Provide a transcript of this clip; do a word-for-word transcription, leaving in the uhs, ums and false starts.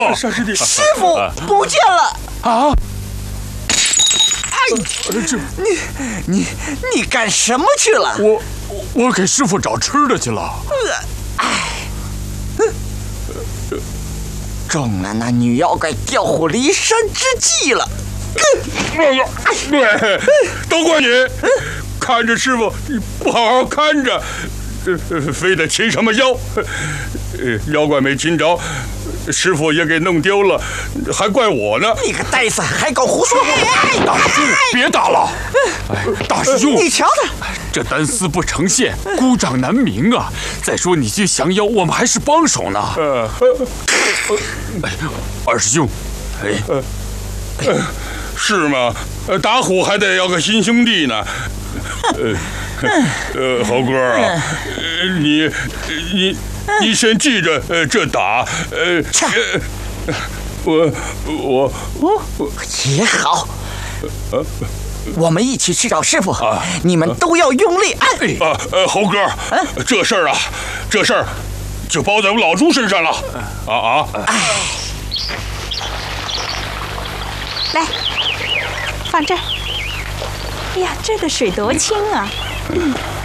沙师弟， 师傅不见了啊！ 哎， 这你你你干什么去了？ 我我给师傅找吃的去了。 哎，中了那女妖怪调虎离山之计了。 哎呀，对，都怪你，看着师傅你不好好看着，呃，非得擒什么妖，呃，妖怪没擒着，师傅也给弄丢了，还怪我呢。 你个呆子，还敢胡说！ 大师兄，别打了！哎，大师兄， 你瞧他， 这单丝不成线，孤掌难鸣啊！再说你去降妖，我们还是帮手呢。呃，哎，二师兄，哎，呃，是吗？呃，打虎还得要个新兄弟呢。呃，呃，猴哥啊，呃、你你你先记着，呃，这打，呃，呃我我我我也好。我们一起去找师傅，啊、你们都要用力按。 啊，呃，猴哥，啊、这事儿啊，这事儿就包在我老猪身上了。啊啊！哎， 来，放这儿。哎呀，这个水多清啊！嗯。